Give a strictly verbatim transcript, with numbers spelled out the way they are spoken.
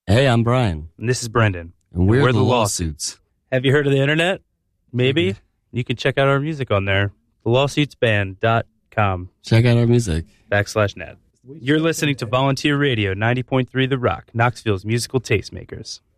Hey, I'm Brian. And this is Brendan. And we're, and we're the, the Lawsuits. Lawsuits. Have you heard of the internet? Maybe. Mm-hmm. You can check out our music on there. the lawsuits band dot com. Check out our music. Backslash net. You're listening to Volunteer Radio, ninety point three The Rock, Knoxville's musical tastemakers.